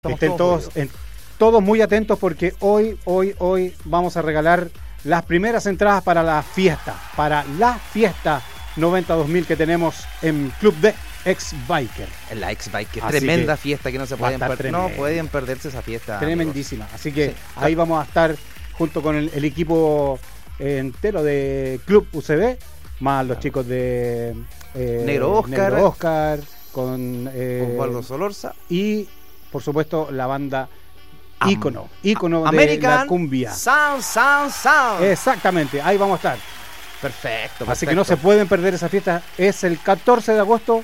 Estén todos muy atentos porque hoy vamos a regalar las primeras entradas para la fiesta 90-2000 que tenemos en Club de Ex-Biker. En la Ex-Biker, tremenda fiesta que no se pueden perder. No pueden perderse esa fiesta. Tremendísima. Amigos. Así que sí, ahí vamos a estar junto con el equipo entero de Club UCB, más los chicos de Negro Oscar, con Osvaldo Solorza y por supuesto la banda ícono American de la cumbia. Sound. Exactamente, ahí vamos a estar. Perfecto. Así que no se pueden perder esa fiesta. Es el 14 de agosto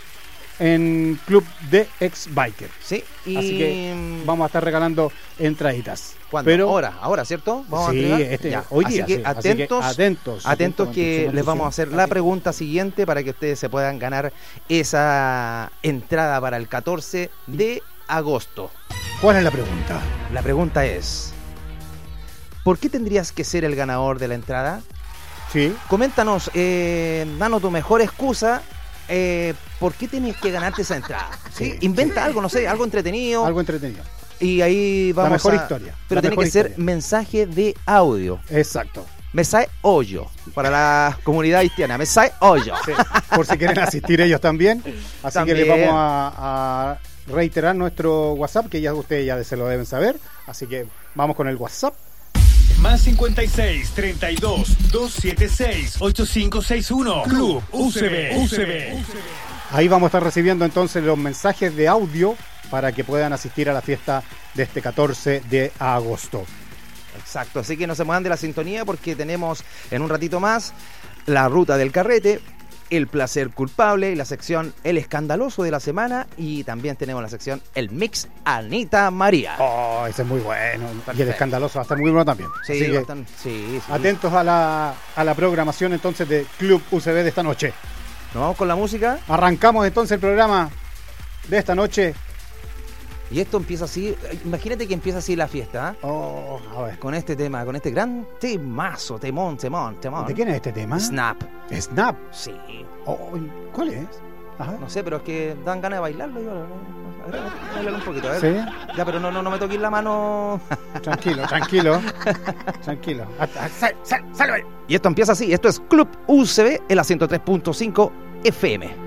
en Club de Ex-Biker. Sí. Así que vamos a estar regalando entraditas. ¿Cuándo? Pero ahora, ¿cierto? Vamos sí, a entregar. Hoy día. Así que atentos que les vamos a hacer la pregunta siguiente para que ustedes se puedan ganar esa entrada para el 14 de agosto. ¿Cuál es la pregunta? La pregunta es: ¿por qué tendrías que ser el ganador de la entrada? Sí. Coméntanos, danos tu mejor excusa. ¿Por qué tienes que ganarte esa entrada? ¿Sí? Inventa algo, no sé, algo entretenido. Algo entretenido. Y ahí vamos la mejor historia. Pero tiene que ser mensaje de audio. Exacto. Mensaje hoyo. Para la comunidad haitiana. Mensaje hoyo. Sí, por si quieren asistir ellos también. Así que les vamos a reiterar nuestro WhatsApp, que ya ustedes ya se lo deben saber. Así que vamos con el WhatsApp. Más 56 32 276 8561. Club UCB. Ahí vamos a estar recibiendo entonces los mensajes de audio para que puedan asistir a la fiesta de este 14 de agosto. Exacto, así que no se muevan de la sintonía porque tenemos en un ratito más la ruta del carrete, el placer culpable y la sección El escandaloso de la semana, y también tenemos la sección El mix Anita María. Oh, ese es muy bueno. Perfecto. Y el escandaloso va a estar muy bueno también. Sí, así sí. Atentos a la programación entonces de Club UCB de esta noche. ¿Nos vamos con la música? Arrancamos entonces el programa de esta noche. Y esto empieza así, imagínate que empieza así la fiesta, ¿eh? Oh, a ver. Con este tema, con este gran temazo, temón. ¿De quién es este tema? Snap. Snap. Sí. Oh, ¿cuál es? Ajá. No sé, pero es que dan ganas de bailarlo. A ver, bailalo un poquito, a ver. ¿Sí? Ya, pero no me toques la mano. Tranquilo. Sal. Y esto empieza así, esto es Club UCB en la 103.5 FM.